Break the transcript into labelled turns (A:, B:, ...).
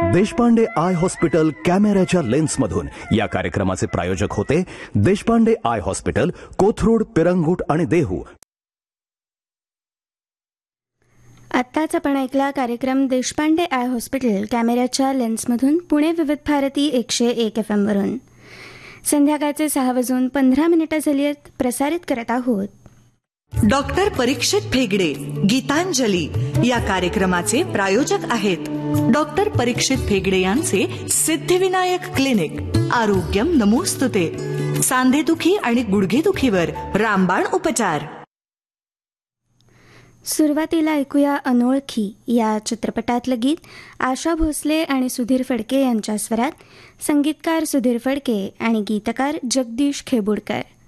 A: Deshpande I hospital कॅमेऱ्याच्या लेन्समधून या कार्यक्रमाचे प्रायोजक होते देशपांडे आय हॉस्पिटल, कोथरूड, पिरंगुट आणि देहू.
B: आत्ताच आपण ऐकला कार्यक्रम देशपांडे आय हॉस्पिटल कॅमेऱ्याच्या लेन्समधून पुणे विविध भारती 101 FM वरून. संध्याकाळचे 6:15 झाली आहेत. प्रसारित करत आहोत
C: डॉक्टर परीक्षित भेगडे गीतांजली. या कार्यक्रमाचे प्रायोजक आहेत डॉक्टर परीक्षित भेगडे यांचे सिद्धिविनायक क्लिनिक. आरोग्यम नमोस्तुते. सांधेदुखी आणि गुडघेदुखीवर रामबाण उपचार.
B: सुरुवातीला ऐकूया अनोळखी या चित्रपटातलं गीत आशा भोसले आणि सुधीर फडके यांच्या स्वरात. संगीतकार सुधीर फडके आणि गीतकार जगदीश खेबुडकर.